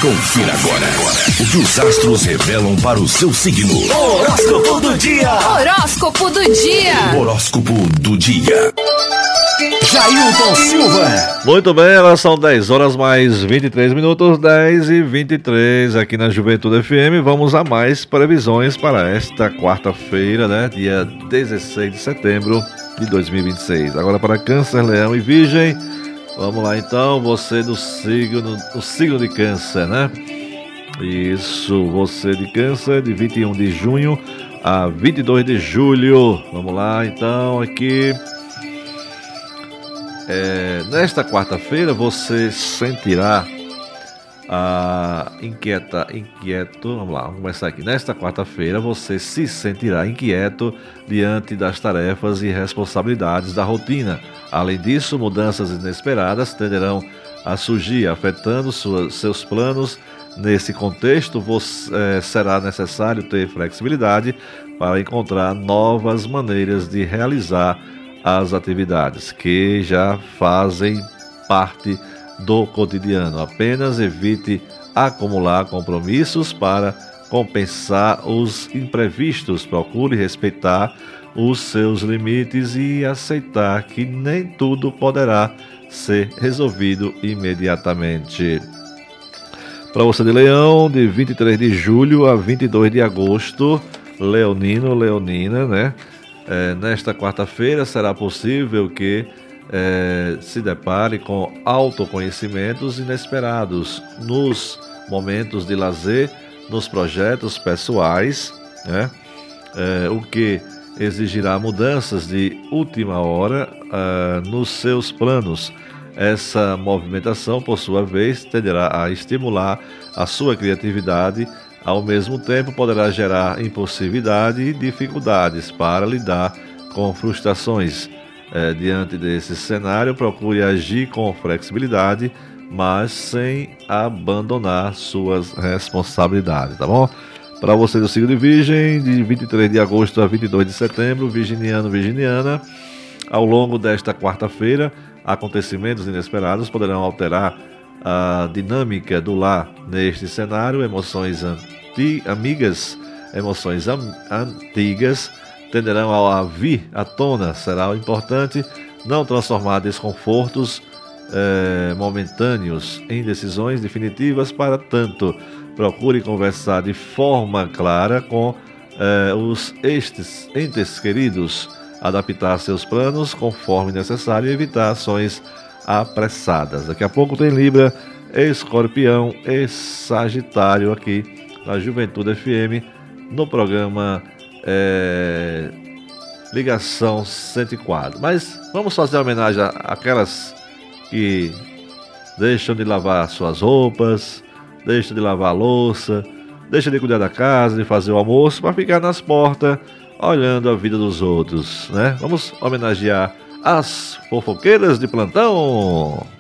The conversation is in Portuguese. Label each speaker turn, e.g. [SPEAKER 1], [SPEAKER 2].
[SPEAKER 1] Confira agora o que os astros revelam para o seu signo.
[SPEAKER 2] Horóscopo do dia.
[SPEAKER 3] Horóscopo do dia.
[SPEAKER 1] Horóscopo do dia.
[SPEAKER 2] Jailton Silva.
[SPEAKER 4] Muito bem, elas são 10 horas mais 23 minutos, 10h23 aqui na Juventude FM. Vamos a mais previsões para esta quarta-feira, né? Dia 16 de setembro de 2026. Agora para Câncer, Leão e Virgem. Vamos lá então, você do signo de Câncer, né? Isso, você de Câncer, de 21 de junho a 22 de julho. Vamos lá então, aqui. Nesta quarta-feira você sentirá inquieto. Vamos lá, vamos começar aqui. Nesta quarta-feira você se sentirá inquieto diante das tarefas e responsabilidades da rotina. Além disso, mudanças inesperadas tenderão a surgir, afetando seus planos. Nesse contexto, será necessário ter flexibilidade para encontrar novas maneiras de realizar as atividades que já fazem parte do cotidiano. Apenas evite acumular compromissos para compensar os imprevistos. Procure respeitar os seus limites e aceitar que nem tudo poderá ser resolvido imediatamente. Para você de Leão, de 23 de julho a 22 de agosto, leonina, né? Nesta quarta-feira será possível que se depare com autoconhecimentos inesperados nos momentos de lazer, nos projetos pessoais, né? O que exigirá mudanças de última hora nos seus planos. Essa movimentação, por sua vez, tenderá a estimular a sua criatividade. Ao mesmo tempo, poderá gerar impulsividade e dificuldades para lidar com frustrações. Diante desse cenário, procure agir com flexibilidade, mas sem abandonar suas responsabilidades, tá bom? Para você do signo de Virgem, de 23 de agosto a 22 de setembro, virginiano, virginiana, ao longo desta quarta-feira, acontecimentos inesperados poderão alterar a dinâmica do lar. Neste cenário, emoções antigas tenderão a vir à tona. Será importante não transformar desconfortos momentâneos em decisões definitivas. Para tanto, procure conversar de forma clara com os entes queridos, adaptar seus planos conforme necessário e evitar ações apressadas. Daqui a pouco tem Libra, Escorpião e Sagitário aqui na Juventude FM, no programa Ligação 104. Mas vamos fazer homenagem àquelas que deixam de lavar suas roupas, deixam de lavar a louça, deixam de cuidar da casa, de fazer o almoço, para ficar nas portas olhando a vida dos outros, né? Vamos homenagear as fofoqueiras de plantão.